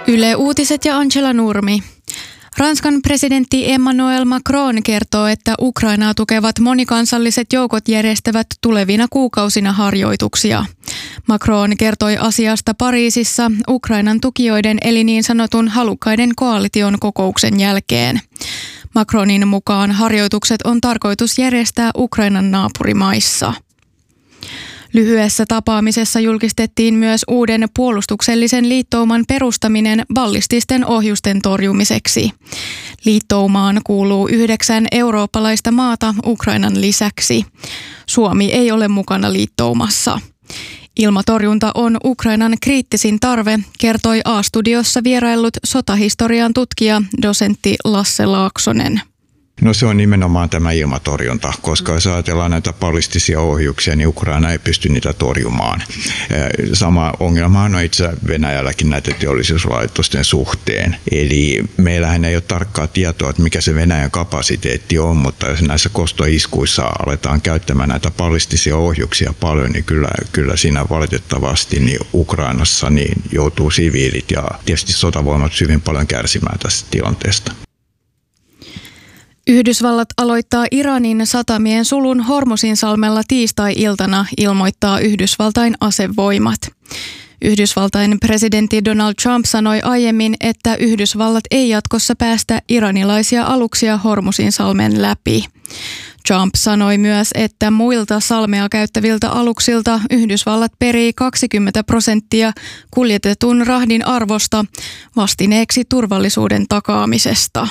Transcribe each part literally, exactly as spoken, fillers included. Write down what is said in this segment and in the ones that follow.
Yle Uutiset ja Angela Nurmi. Ranskan presidentti Emmanuel Macron kertoo, että Ukrainaa tukevat monikansalliset joukot järjestävät tulevina kuukausina harjoituksia. Macron kertoi asiasta Pariisissa Ukrainan tukijoiden eli niin sanotun halukkaiden koalition kokouksen jälkeen. Macronin mukaan harjoitukset on tarkoitus järjestää Ukrainan naapurimaissa. Lyhyessä tapaamisessa julkistettiin myös uuden puolustuksellisen liittouman perustaminen ballististen ohjusten torjumiseksi. Liittoumaan kuuluu yhdeksän eurooppalaista maata Ukrainan lisäksi. Suomi ei ole mukana liittoumassa. Ilmatorjunta on Ukrainan kriittisin tarve, kertoi A-studiossa vieraillut sotahistorian tutkija, dosentti Lasse Laaksonen. No se on nimenomaan tämä ilmatorjunta, koska jos ajatellaan näitä ballistisia ohjuksia, niin Ukraina ei pysty niitä torjumaan. Sama ongelma on itse Venäjälläkin näiden teollisuuslaitosten suhteen. Eli meillähän ei ole tarkkaa tietoa, että mikä se Venäjän kapasiteetti on, mutta jos näissä kostoiskuissa aletaan käyttämään näitä ballistisia ohjuksia paljon, niin kyllä, kyllä siinä valitettavasti niin Ukrainassa niin joutuu siviilit ja tietysti sotavoimat hyvin paljon kärsimään tästä tilanteesta. Yhdysvallat aloittaa Iranin satamien sulun Hormuzinsalmella tiistai-iltana, ilmoittaa Yhdysvaltain asevoimat. Yhdysvaltain presidentti Donald Trump sanoi aiemmin, että Yhdysvallat ei jatkossa päästä iranilaisia aluksia Hormuzinsalmen läpi. Trump sanoi myös, että muilta salmea käyttäviltä aluksilta Yhdysvallat perii kaksikymmentä prosenttia kuljetetun rahdin arvosta vastineeksi turvallisuuden takaamisesta.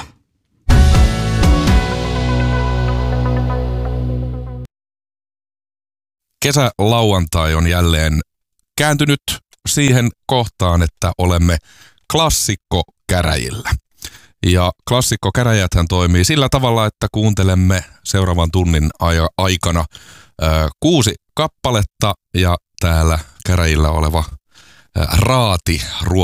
Kesälauantai on jälleen kääntynyt siihen kohtaan, että olemme klassikkokäräjillä. Ja klassikkokäräjäthän toimii sillä tavalla, että kuuntelemme seuraavan tunnin aikana ö, kuusi kappaletta ja täällä käräjillä oleva ö, raati